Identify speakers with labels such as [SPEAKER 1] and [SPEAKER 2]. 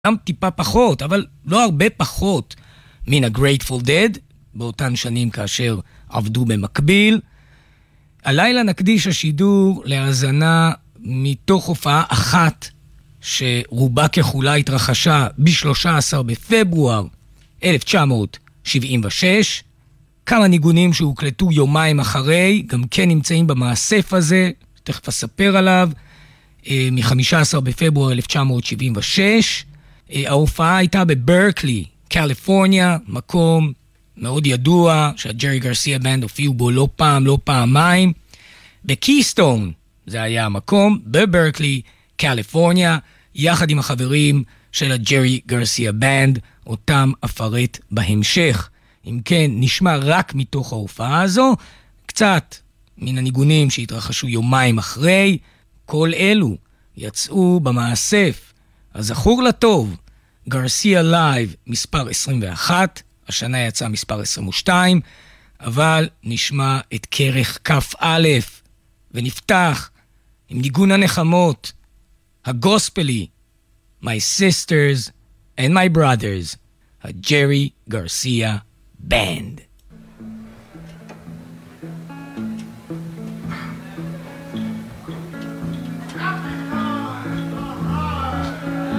[SPEAKER 1] גם טיפה פחות, אבל לא הרבה פחות מן ה-Grateful Dead, באותן שנים כאשר עבדו במקביל. הלילה נקדיש השידור להאזנה מתוך הופעה אחת, שרובה ככולה התרחשה ב-13 בפברואר 1976. כמה ניגונים שהוקלטו יומיים אחרי, גם כן נמצאים במאסף הזה, תכף אספר עליו, מ-15 בפברואר 1976. ההופעה הייתה בברקלי, קליפורניה, מקום מאוד ידוע, שהג'רי גרסיה בנד הופיעו בו לא פעם, לא פעמיים. בקיסטון, זה היה המקום, בברקלי, קליפורניה, יחד עם החברים של הג'רי גרסיה בנד, אותם אפרט בהמשך. אם כן, נשמע רק מתוך ההופעה הזו, קצת מן הניגונים שהתרחשו יומיים אחרי, כל אלו יצאו במאסף הזכור לטוב, גרסיה לייב מספר 21, השנה יצא מספר 22, אבל נשמע את כרך כף א' ונפתח עם ניגון הנחמות, הגוספלי, My Sisters and My Brothers, הג'רי גרסיה Band.